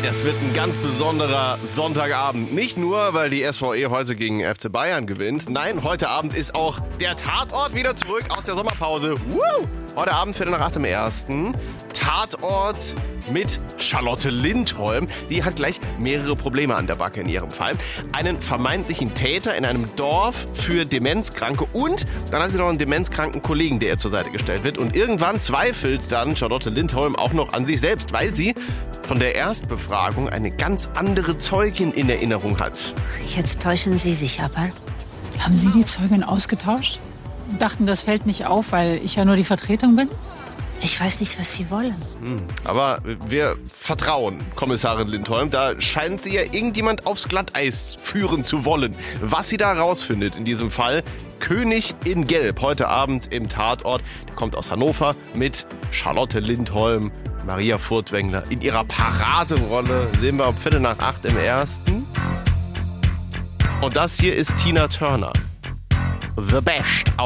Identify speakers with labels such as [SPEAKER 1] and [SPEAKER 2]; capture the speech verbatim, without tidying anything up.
[SPEAKER 1] Es wird ein ganz besonderer Sonntagabend. Nicht nur, weil die S V E heute gegen F C Bayern gewinnt. Nein, heute Abend ist auch der Tatort wieder zurück aus der Sommerpause. Woo! Heute Abend, Viertel nach acht im ersten. Tatort mit Charlotte Lindholm. Die hat gleich mehrere Probleme an der Backe in ihrem Fall. Einen vermeintlichen Täter in einem Dorf für Demenzkranke und dann hat sie noch einen demenzkranken Kollegen, der ihr zur Seite gestellt wird. Und irgendwann zweifelt dann Charlotte Lindholm auch noch an sich selbst, weil sie von der Erstbefragung eine ganz andere Zeugin in Erinnerung hat.
[SPEAKER 2] Jetzt täuschen Sie sich aber.
[SPEAKER 3] Haben Sie die Zeugin ausgetauscht? Dachten, das fällt nicht auf, weil ich ja nur die Vertretung bin?
[SPEAKER 2] Ich weiß nicht, was Sie wollen.
[SPEAKER 1] Hm, aber wir vertrauen Kommissarin Lindholm. Da scheint sie ja irgendjemand aufs Glatteis führen zu wollen. Was sie da rausfindet in diesem Fall, König in Gelb, heute Abend im Tatort. Der kommt aus Hannover mit Charlotte Lindholm, Maria Furtwängler. In ihrer Paraderolle sehen wir um Viertel nach acht im ersten. Und das hier ist Tina Turner. The Best.